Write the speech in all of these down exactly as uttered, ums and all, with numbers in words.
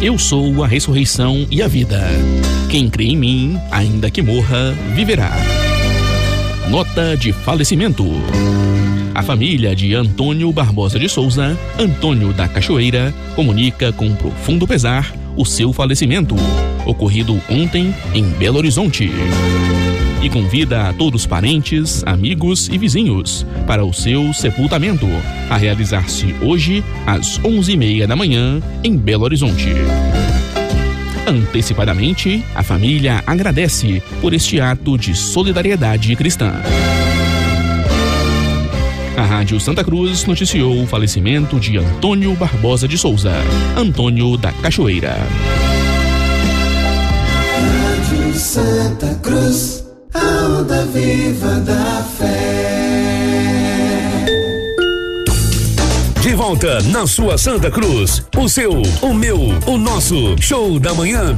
Eu sou a ressurreição e a vida. Quem crê em mim, ainda que morra, viverá. Nota de falecimento. A família de Antônio Barbosa de Souza, Antônio da Cachoeira, comunica com profundo pesar o seu falecimento, ocorrido ontem em Belo Horizonte. E convida a todos os parentes, amigos e vizinhos para o seu sepultamento, a realizar-se hoje às onze e meia da manhã em Belo Horizonte. Antecipadamente, a família agradece por este ato de solidariedade cristã. A Rádio Santa Cruz noticiou o falecimento de Antônio Barbosa de Souza, Antônio da Cachoeira. Rádio Santa Cruz, a onda viva da fé. De volta na sua Santa Cruz, o seu, o meu, o nosso show da manhã.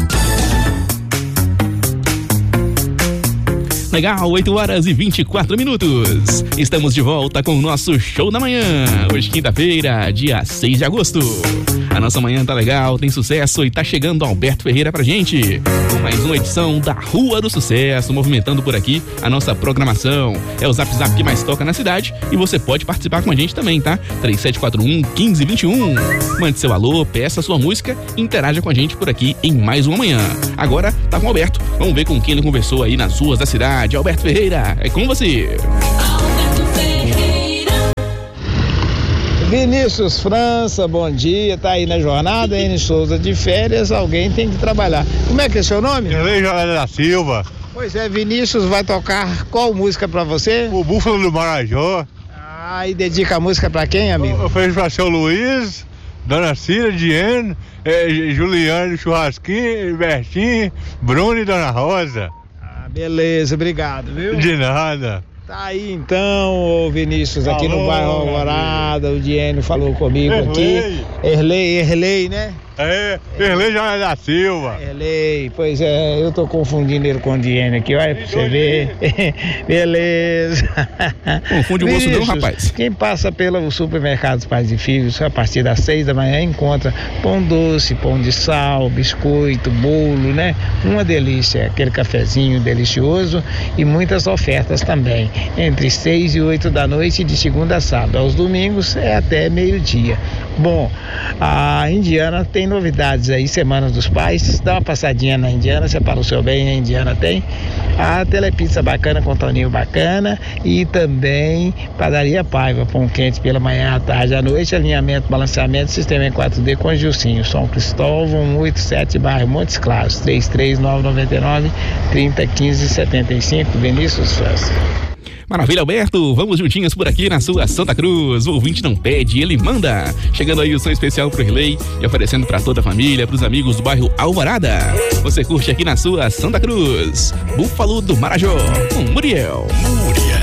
Legal, oito horas e vinte e quatro minutos. Estamos de volta com o nosso show da manhã. Hoje, quinta-feira, dia seis de agosto. A nossa manhã tá legal, tem sucesso e tá chegando Alberto Ferreira pra gente. Com mais uma edição da Rua do Sucesso, movimentando por aqui a nossa programação. É o Zap Zap que mais toca na cidade e você pode participar com a gente também, tá? três sete quatro um, um cinco dois um. Mande seu alô, peça sua música e interaja com a gente por aqui em mais uma manhã. Agora tá com o Alberto. Vamos ver com quem ele conversou aí nas ruas da cidade. Alberto Ferreira, é com você. Alberto Ferreira. Vinícius França, bom dia, tá aí na jornada, N. Souza de férias, alguém tem que trabalhar. Como é que é seu nome? Erlei da Silva. Pois é, Vinícius vai tocar qual música pra você? O Búfalo do Marajó. Ah, e dedica a música pra quem, amigo? Eu, eu fiz pra seu Luiz, Dona Cida, Diane, eh, Juliane, Churrasquinho, Bertinho, Bruno e Dona Rosa. Beleza, obrigado, viu? De nada. Tá aí então, ô Vinícius, aqui Alô, no bairro Alvorada, o Diene falou comigo Erlei. aqui. Erlei, Erlei, né? É, Erlei já é da Silva. Erlei, pois é, eu tô confundindo ele com o Diene aqui, olha pra você ver. Beleza. Confunde o moço não, rapaz. Quem passa pelo supermercado Pais e Filhos, a partir das seis da manhã, encontra pão doce, pão de sal, biscoito, bolo, né? Uma delícia, aquele cafezinho delicioso e muitas ofertas também, entre seis e oito da noite, de segunda a sábado. Aos domingos é até meio-dia. Bom, a Indiana tem novidades aí, Semana dos Pais. Dá uma passadinha na Indiana, separa o seu bem, a Indiana tem. A Telepizza bacana com toninho bacana e também Padaria Paiva, pão quente pela manhã, à tarde, à noite, alinhamento, balanceamento, sistema em quatro D com Gilcinho, São Cristóvão, cento e oitenta e sete, bairro Montes Claros, três três nove nove nove, trinta, quinze, setenta e cinco, Vinícius França. Maravilha, Alberto, vamos juntinhos por aqui na sua Santa Cruz. O ouvinte não pede, ele manda. Chegando aí o som especial pro Relay e oferecendo pra toda a família, pros amigos do bairro Alvorada. Você curte aqui na sua Santa Cruz, Búfalo do Marajó, com Muriel. Muriel.